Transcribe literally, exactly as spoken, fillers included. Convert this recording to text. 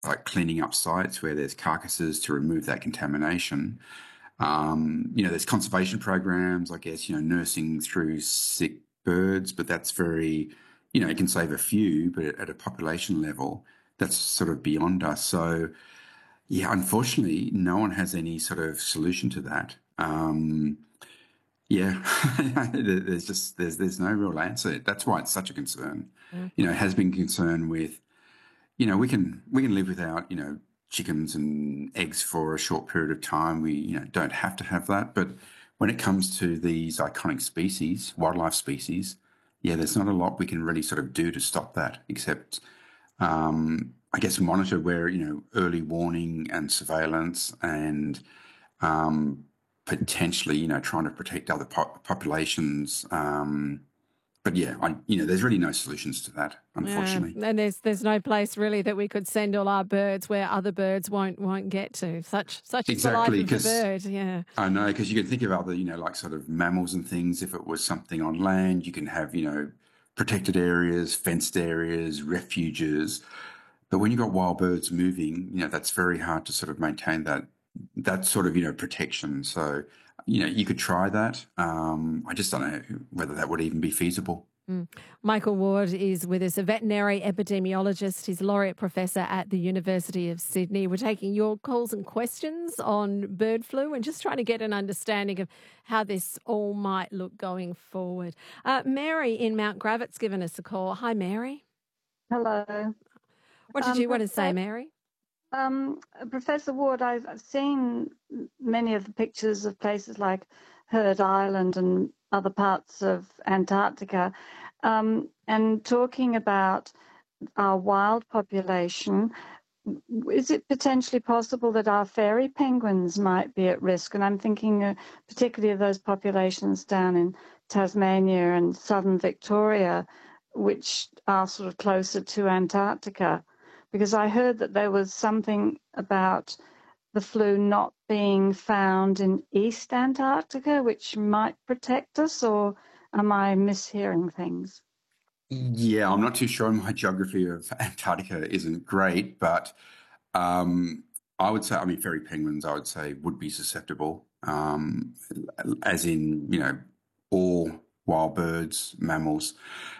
like cleaning up sites where there's carcasses to remove that contamination. Um, you know, there's conservation programs, I guess, you know, nursing through sick birds, but that's very, you know, it can save a few, but at a population level, that's sort of beyond us. So, yeah, unfortunately, no one has any sort of solution to that. Um, yeah, there's just there's there's no real answer. That's why it's such a concern. Mm. You know, it has been concern with, you know, we can we can live without, you know, chickens and eggs for a short period of time. We, you know, don't have to have that. But when it comes to these iconic species, wildlife species, yeah, there's not a lot we can really sort of do to stop that, except um, I guess monitor where, you know, early warning and surveillance and um, potentially, you know, trying to protect other po- populations. Um, but yeah, I, you know, there's really no solutions to that, Yeah, unfortunately. and there's there's no place really that we could send all our birds where other birds won't won't get to. Such such is the life Exactly, of the because bird. Yeah. I know, because you can think of other, you know, like sort of mammals and things. If it was something on land, you can have, you know, protected areas, fenced areas, refuges. But when you've got wild birds moving, you know, that's very hard to sort of maintain that that sort of, you know, protection. So, you know, you could try that. Um, I just don't know whether that would even be feasible. Mm. Michael Ward is with us, a veterinary epidemiologist. He's laureate professor at the University of Sydney. We're taking your calls and questions on bird flu and just trying to get an understanding of how this all might look going forward. Uh, Mary in Mount Gravitt's given us a call. Hi, Mary. Hello. What did Um, you want to say, Profe- Mary? um, Professor Ward, I've I've seen many of the pictures of places like Heard Island and other parts of Antarctica, um, and talking about our wild population. Is it potentially possible that our fairy penguins might be at risk? And I'm thinking uh, particularly of those populations down in Tasmania and southern Victoria, which are sort of closer to Antarctica. Because I heard that there was something about the flu not being found in East Antarctica, which might protect us, or am I mishearing things? Yeah, I'm not too sure. My geography of Antarctica isn't great, but um, I would say, I mean, fairy penguins, I would say, would be susceptible, um, as in, you know, all wild birds, mammals.